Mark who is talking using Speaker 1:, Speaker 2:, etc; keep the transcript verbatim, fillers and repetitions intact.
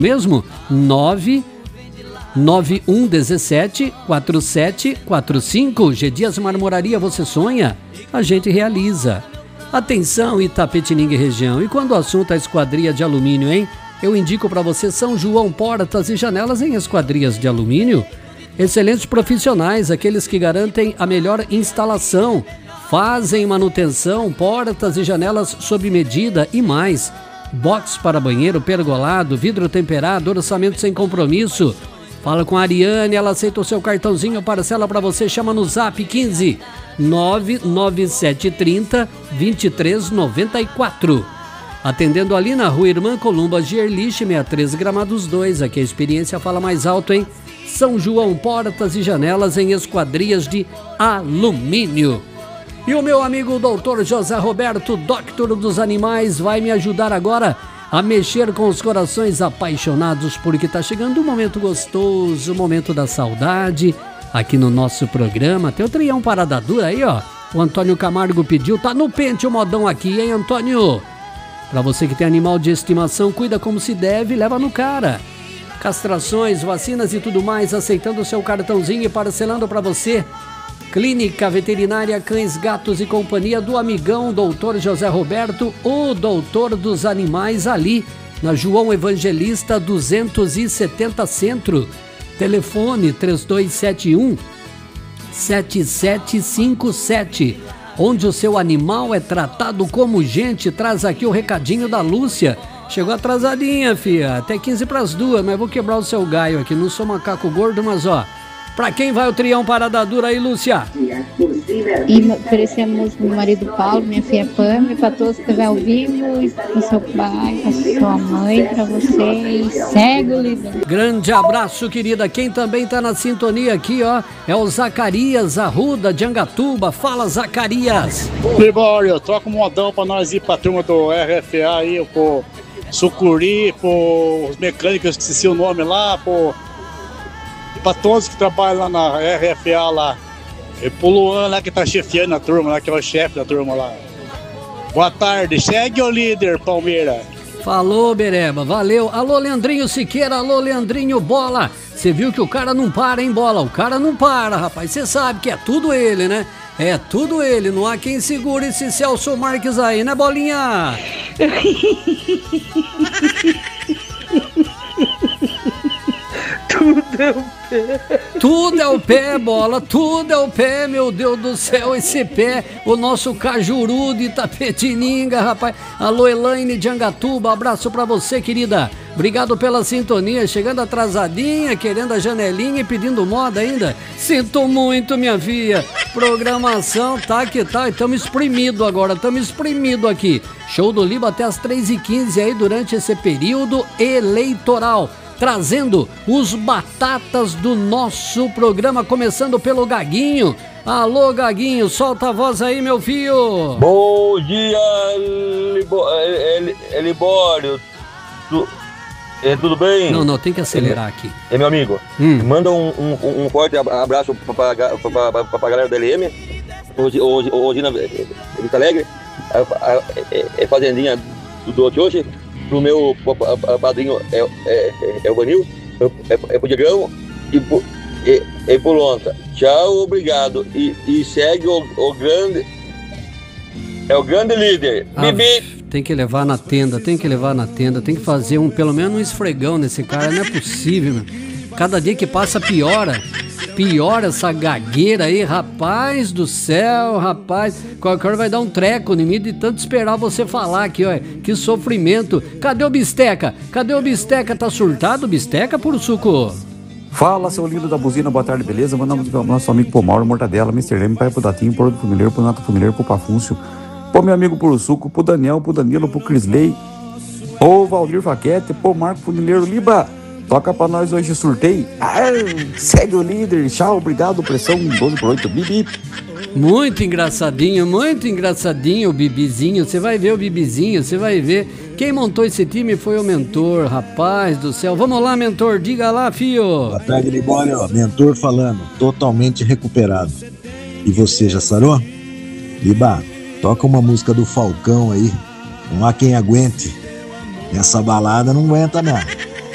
Speaker 1: mesmo? nove nove um um sete quatro sete quatro cinco. G Dias Marmoraria, você sonha? A gente realiza. Atenção, Itapetininga e região. E quando o assunto é esquadria de alumínio, hein? Eu indico para você São João Portas e Janelas em esquadrias de alumínio. Excelentes profissionais, aqueles que garantem a melhor instalação, fazem manutenção, portas e janelas sob medida e mais. Box para banheiro, pergolado, vidro temperado, orçamento sem compromisso. Fala com a Ariane, ela aceita o seu cartãozinho, parcela para você, chama no zap quinze nove nove sete três zero dois três nove quatro. Atendendo ali na Rua Irmã Columba Gierlich, sessenta e três Gramados dois. Aqui a experiência fala mais alto, hein? São João Portas e Janelas em esquadrias de alumínio. E o meu amigo doutor José Roberto, doctor dos animais, vai me ajudar agora a mexer com os corações apaixonados, porque tá chegando um momento gostoso, o momento da saudade, aqui no nosso programa. Tem o Trião Parada Dura aí, ó. O Antônio Camargo pediu, tá no pente o modão aqui, hein, Antônio? Pra você que tem animal de estimação, cuida como se deve, leva no cara. Castrações, vacinas e tudo mais, aceitando o seu cartãozinho e parcelando pra você. Clínica Veterinária Cães, Gatos e Companhia do amigão doutor José Roberto, o doutor dos animais, ali na João Evangelista duzentos e setenta Centro. Telefone três dois sete um sete sete cinco sete. Onde o seu animal é tratado como gente. Traz aqui o recadinho da Lúcia. Chegou atrasadinha, fia, até quinze para as duas, mas vou quebrar o seu gaio aqui. Não sou macaco gordo, mas ó, pra quem vai o Trião Parada Dura aí, Lúcia?
Speaker 2: E oferecer a música pro meu marido Paulo, minha filha Pam, pra todos que estiver ao vivo, e pro seu pai, pra sua mãe, pra vocês. Segue o líder.
Speaker 1: Grande abraço, querida. Quem também tá na sintonia aqui, ó, é o Zacarias Arruda de Angatuba. Fala, Zacarias.
Speaker 3: Libório, troca um modão pra nós ir pra turma do R F A aí, pô. Sucuri, pô, os mecânicos, esqueci o nome lá, pô. Pra todos que trabalham lá na R F A lá. E pro Luan lá que tá chefiando a turma lá, que é o chefe da turma lá. Boa tarde, segue o líder, Palmeira.
Speaker 1: Falou, Bereba, valeu. Alô, Leandrinho Siqueira, alô, Leandrinho Bola. Você viu que o cara não para, hein, Bola? O cara não para, rapaz. Você sabe que é tudo ele, né? É tudo ele, não há quem segure esse Celso Marques aí, né, Bolinha?
Speaker 4: Tudo é o pé.
Speaker 1: Tudo é o pé, Bola, tudo é o pé, meu Deus do céu, esse pé, o nosso Cajuru de Itapetininga, rapaz. Alô, Elaine de Angatuba, abraço pra você, querida. Obrigado pela sintonia, chegando atrasadinha, querendo a janelinha e pedindo moda ainda. Sinto muito, minha filha. Programação tá que tá, estamos exprimido agora, estamos exprimido aqui. Show do Liba até as três e quinze aí durante esse período eleitoral. Trazendo os batatas do nosso programa, começando pelo Gaguinho. Alô, Gaguinho, solta a voz aí, meu filho.
Speaker 5: Bom dia, Libório. Tu, é, tudo bem?
Speaker 1: Não, não, tem que acelerar aqui.
Speaker 5: É, meu amigo,
Speaker 1: hum.
Speaker 5: manda um, um, um forte abraço para a galera da L M. Hoje, hoje, hoje na Vista Alegre, a, a, a fazendinha do de hoje. Pro meu padrinho é, é, é o Vanil, é, é pro Diegão e pro, é, é pro Lonta. Tchau, obrigado. E, e segue o, o grande, é o grande líder.
Speaker 1: Ah, Bibi. Tem que levar na tenda, tem que levar na tenda, tem que fazer um, pelo menos um esfregão nesse cara, não é possível, meu. Cada dia que passa piora. Pior essa gagueira aí, rapaz do céu, rapaz. Qualquer hora vai dar um treco em mim de tanto esperar você falar aqui, ó. Que sofrimento. Cadê o Bisteca? Cadê o Bisteca? Tá surtado o Bisteca, por suco?
Speaker 6: Fala, seu lindo da buzina, boa tarde, beleza? Mandamos pro nosso amigo pro Mauro, Mortadela, mister Leme, pai pro Datinho, pro Fumileiro, pro Nato Fumileiro, pro Pafúncio, pro meu amigo pro Suco, pro Daniel, pro Danilo, pro Crisley, pro Valdir Faquete, pro Marco Fumileiro, Liba. Toca pra nós hoje, surtei. Ah, segue o líder. Tchau, obrigado. Pressão doze por oito. Bibi.
Speaker 1: Muito engraçadinho, muito engraçadinho o Bibizinho. Você vai ver o Bibizinho, você vai ver. Quem montou esse time foi o mentor, rapaz do céu. Vamos lá, mentor, diga lá, fio.
Speaker 7: Boa tarde, Libório. Mentor falando, totalmente recuperado. E você, já sarou? Liba, toca uma música do Falcão aí. Não há quem aguente. Essa balada não aguenta, não.